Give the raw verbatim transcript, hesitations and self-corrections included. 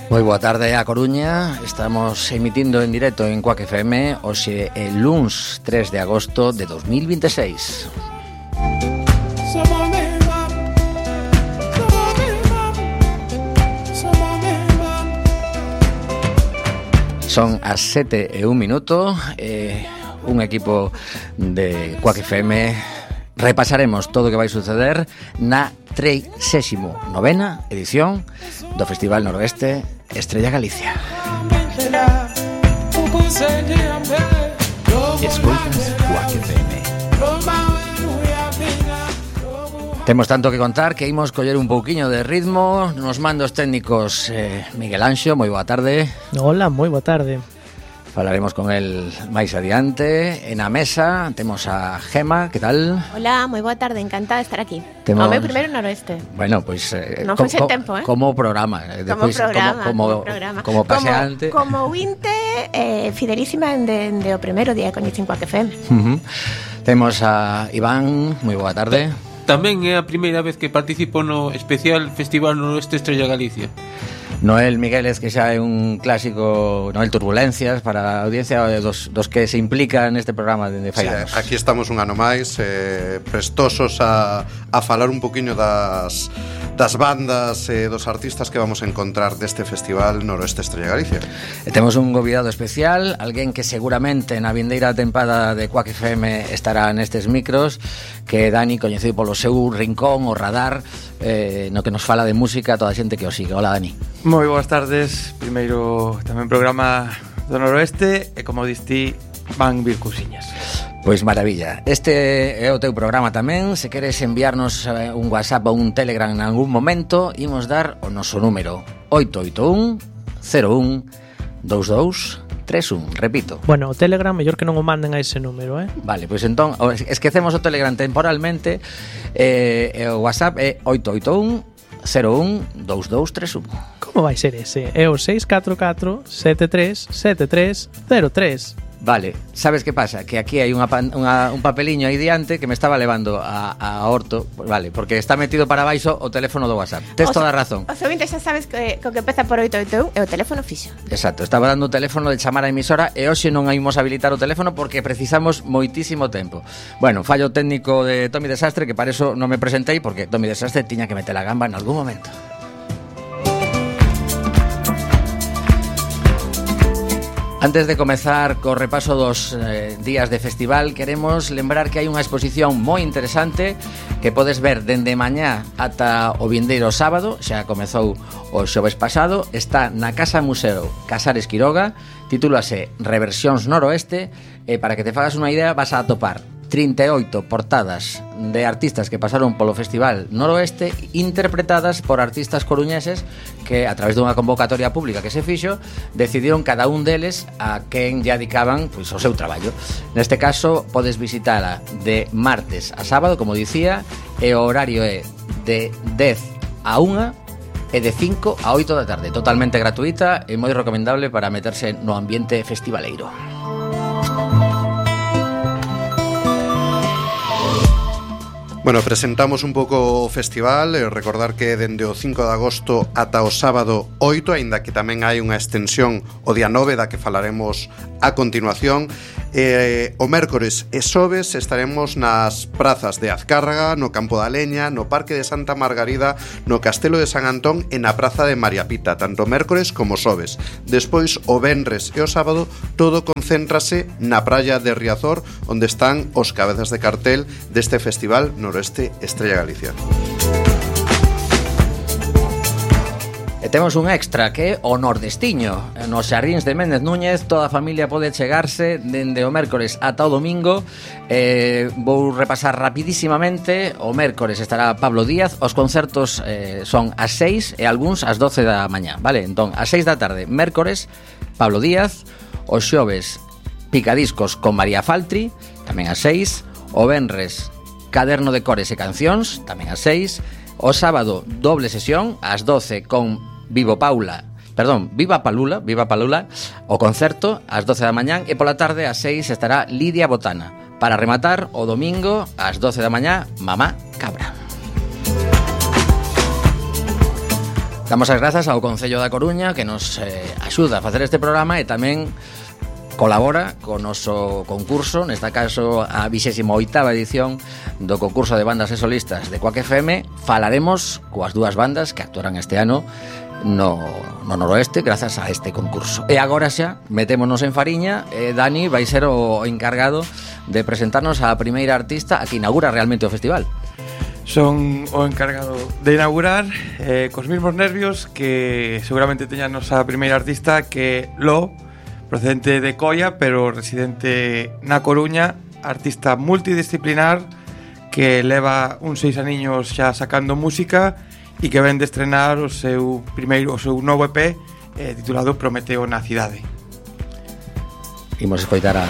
Moi boa tarde a Coruña. Estamos emitindo en directo en Quack F M hoxe el luns tres de agosto de dos mil veintiséis. Son as sete e un minuto. eh, Un equipo de Quack F M repasaremos todo o que vai suceder na treinta e novena edición do Festival Noroeste Estrella Galicia. Escoitas Quack F M. Temos tanto que contar que imos coller un pouquiño de ritmo. Nos mandos técnicos eh, Miguel Anxo, moi boa tarde. Hola, moi boa tarde. Falaremos con el máis adiante. En a mesa temos a Gema, que tal? Hola, moi boa tarde, encantada de estar aquí. Temos... O meu primeiro noroeste. Bueno, pois pues, eh, non foxe tempo, eh? Como programa, eh, como despois, programa, como, como, como programa. Como paseante. Como, como vinte eh, fidelísima de, de o primeiro día con Icin Quack F M. Uh-huh. Temos a Iván, moi boa tarde. Tamén é a primeira vez que participo no especial Festival Noroeste Estrella Galicia. Noel Migueles, que xa é un clásico. Noel Turbulencias para a audiencia dos, dos que se implican neste programa de fai anos. Sí, aquí estamos un ano máis eh, prestosos a, a falar un poquinho das, das bandas e eh, dos artistas que vamos a encontrar deste Festival Noroeste Estrella Galicia. E temos un convidado especial, alguén que seguramente na vindeira tempada de Quack F M estará nestes micros, que é Dani, coñecido polo seu rincón, o radar, eh, no que nos fala de música a toda a xente que o siga. Hola, Dani. Moi boas tardes. Primeiro tamén programa do Noroeste e como diste van vir cousiñas. Pois maravilla. Este é o teu programa tamén. Se queres enviarnos un WhatsApp ou un Telegram en algún momento, imos dar o noso número oito oito un cero un dous dous tres un. Repito. Bueno, o Telegram mellor que non o manden a ese número, eh? Vale, pois entón esquecemos o Telegram temporalmente. eh, e o WhatsApp é oito oito un cero un dous dous tres un. Como vai ser ese? É o seis catro catro sete tres sete tres cero tres. Vale, sabes que pasa? Que aquí hai unha, unha, un papeliño aí diante que me estaba levando a, a Horto. Vale, porque está metido para baixo o teléfono do WhatsApp. Tes toda a razón. O seguinte xa sabes que co que empeza por oito oito un é o teléfono fixo. Exacto, estaba dando o teléfono de chamar a emisora e hoxe non imos habilitar o teléfono porque precisamos moitísimo tempo. Bueno, fallo técnico de Tommy Desastre, que para eso non me presentei porque Tommy Desastre tiña que meter a gamba en algún momento. Antes de comezar co repaso dos eh, días de festival, queremos lembrar que hai unha exposición moi interesante que podes ver dende mañá ata o vindeiro sábado. Xa comezou o xoves pasado. Está na Casa Museo Casares Quiroga, titúlase Reversións Noroeste, e para que te fagas unha idea vas a atopar trinta e oito portadas de artistas que pasaron polo Festival Noroeste, interpretadas por artistas coruñeses que, a través dunha convocatoria pública que se fixo, decidiron cada un deles a quen lle dedicaban pois, o seu traballo. Neste caso, podes visitala de martes a sábado, como dicía, e o horario é de dez a unha e de cinco a oito da tarde. Totalmente gratuita e moi recomendable para meterse no ambiente festivaleiro. Bueno, presentamos un pouco o festival e recordar que dende o cinco de agosto ata o sábado oito, aínda que tamén hai unha extensión o día nove da que falaremos a continuación. Eh, o mércores e xoves estaremos nas prazas de Azcárraga, no Campo da Leña, no Parque de Santa Margarida, no Castelo de San Antón e na Praza de María Pita, tanto mércores como xoves. Despois, o venres e o sábado, todo concéntrase na praia de Riazor, onde están os cabezas de cartel deste Festival Noroeste Estrella Galicia. E temos un extra que é o Nordestiño. Nos Xardíns de Méndez Núñez toda a familia pode chegarse dende o mércores ata o domingo. eh, Vou repasar rapidísimamente. O mércores estará Pablo Díaz. Os concertos eh, son ás seis e algúns ás doce da mañá. Vale, entón, ás seis da tarde mércores, Pablo Díaz. Os xoves, Picadiscos con María Faltri, tamén ás seis. O venres, Caderno de Cores e Cancións, tamén ás seis. O sábado, doble sesión, ás doce con Vivo Paula, perdón, Viva Palula, Viva Palula, o concerto ás doce da mañán, e pola tarde ás seis estará Lidia Botana. Para rematar, o domingo ás doce da mañá, Mamá Cabra. Damos as grazas ao Concello da Coruña que nos eh, axuda a facer este programa e tamén colabora co noso concurso, nesta caso a vixésima oitava edición do concurso de bandas e solistas de Quack F M. Falaremos coas dúas bandas que actuarán este ano no, no noroeste grazas a este concurso. E agora xa metémonos en fariña e Dani vai ser o encargado de presentarnos a primeira artista a que inaugura realmente o festival. Son o encargado de inaugurar eh, cos mismos nervios que seguramente teñanos a primeira artista que Lo, procedente de Coia, pero residente na Coruña, artista multidisciplinar que leva uns seis aniños xa sacando música e que ven de estrenar o seu primeiro o seu novo E P eh, titulado Prometeo na cidade. Imos escoitar a